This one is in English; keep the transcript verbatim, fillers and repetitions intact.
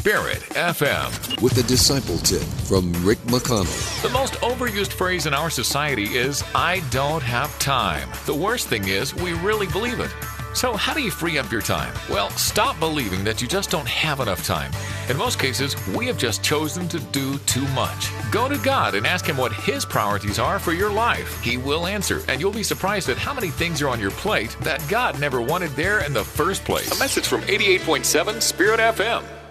Spirit F M. With the disciple tip from Rick McConnell. The most overused phrase in our society is, I don't have time. The worst thing is, we really believe it. So how do you free up your time? Well, stop believing that you just don't have enough time. In most cases, we have just chosen to do too much. Go to God and ask Him what His priorities are for your life. He will answer, and you'll be surprised at how many things are on your plate that God never wanted there in the first place. A message from eighty-eight point seven Spirit F M.